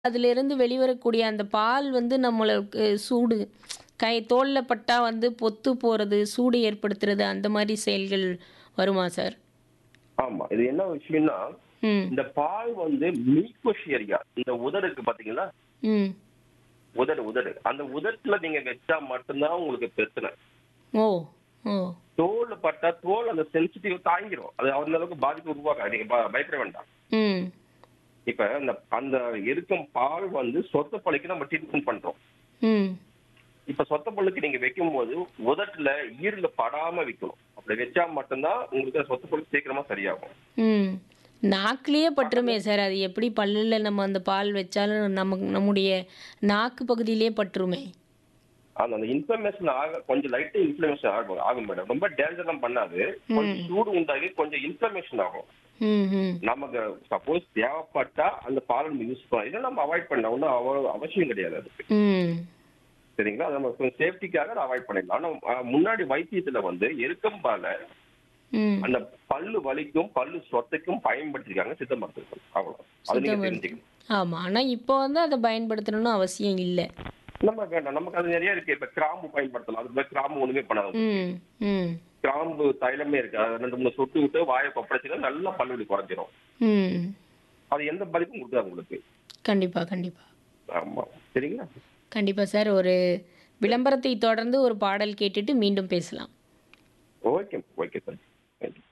அதிலிருந்து வெளிவரக்கூடிய அந்த பால் வந்து நம்மளுக்கு சூடு தோல்ல பட்டா வந்து பொத்து போறது, சூடு ஏற்படுத்துறது அந்த மாரி செயல்கள் வருமா சார்? ஆமா. இது என்ன விஷயம்னா, ம். இந்த பால் வந்து மில்க்வஷ் ஏரியா இந்த உதடுக்கு பாத்தீங்களா? ம். உதடு. அந்த உதட்டுல நீங்க வச்சா மட்டும்தான் உங்களுக்கு பிரச்சனை. ஓ! ஓ! தோல்ல பட்டா தோல் அந்த சென்சிட்டிவ் தாங்கிரும். அது அந்த அளவுக்கு பாதிப்பு உருவாக்காது. நீங்க பயப்பட வேண்டாம். ம். இப்ப அந்த அந்த இருக்கும் பால் வந்து சொத்த பல்லுக்கு நம்ம ட்ரீட்மெண்ட் பண்றோம். ம். இப்ப சொத்த பல்லுக்கு நீங்க வைக்கும்போது உதட்டுல ஈரல படாம வைக்கணும். அப்படி வச்சா மட்டும்தான் உங்களுக்கு சொத்த பல்லு சீக்கிரமா சரியாகும். ம். நாக்குலயே பட்டுருமே சார். அது எப்படி பல்லுல நம்ம அந்த பால் வச்சாலும் நம்முடைய நாக்கு பகுதியிலேயே பட்டுருமே! அந்த அந்த இன்ஃப்ளமேஷன் கொஞ்சம் லைட்டா இன்ஃப்ளமேஷன் ஆகும் மேடம். ரொம்ப டேஞ்சர்லாம் பண்ணாது. கொஞ்சம் ம். சூடு உண்டாகி கொஞ்சம் இன்ஃப்ளமேஷன் ஆகும். ம். ம். நமக்கு சப்போஸ் தேவைப்பட்டா அந்த பாலை நம்ம யூஸ் பண்ணலாம். இதை நம்ம அவாய்ட் பண்ணலாம். ஒன்றும் அவசியம் கிடையாது அதுக்கு. ம். சரிங்களா? அதை நம்ம சேஃப்டிக்காக அதை அவாய்ட் பண்ணிடலாம். ஆனா முன்னாடி வைத்தியத்துல வந்து எருக்கம்பாலை ம். அந்த பல்லு வலிக்கும் பல்லு சொத்தைக்கும் பயன்படுத்திருக்காங்க சித்த மருத்துவர்கள். அவ்வளவு. அதை சித்த நீங்க மருத்துவம். தெரிஞ்சுக்கணும். ஆமா. ஆனா இப்போ வந்து அத பயன்படுத்தணும்னு அவசியம் இல்ல. நம்ம வேண்டாம். நமக்கு அது நிறைய இருக்கு. இப்ப கிராம்பு பயன்படுத்தலாம். அது கிராம்பு ஒண்ணுமே பண்ணாது. ம். ம். கிராம்பு கிராம்பு தைலமே இருக்கு. அதை 2 3 சொட்டு விட்டு வாயை கொப்பளிச்சுன்னா நல்லா பல்லுவலி குறைஞ்சிரும். ம். அது எந்த பாதிப்பும் கொடுக்காது உங்களுக்கு. கண்டிப்பா, கண்டிப்பா. ஆமா. சரிங்களா? கண்டிப்பா சார். ஒரு விளம்பரத்தை தொடர்ந்து ஒரு பாடல் கேட்டுட்டு மீண்டும் பேசலாம். Okay. Okay sir. Thank you.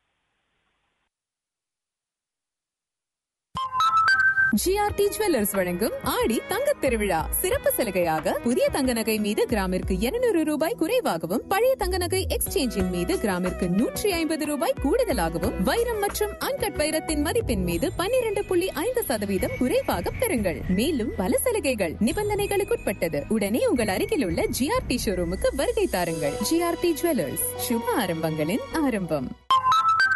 GRT jewellers வழங்கும் ஆடி தங்கத் திருவிழா சிறப்பு சலுகையாக புதிய தங்க நகை மீது கிராமிற்கு 200 ரூபாய் குறைவாகவும் பழைய தங்க நகை எக்ஸ்சேஞ்சின் மீது கிராமிற்கு 150 ரூபாய் கூடுதலாகவும் வைரம் மற்றும் அன்கட் வைரத்தின் மதிப்பின் மீது 12.5% குறைவாக பெறுங்கள். மேலும் பல சலுகைகள் நிபந்தனைகளுக்குட்பட்டது. உடனே உங்கள் அருகில் உள்ள ஜிஆர்டி ஷோரூமுக்கு வருகை தாருங்கள். ஜிஆர்டி ஜுவல்லர்ஸ் சுப ஆரம்பங்களின் ஆரம்பம்.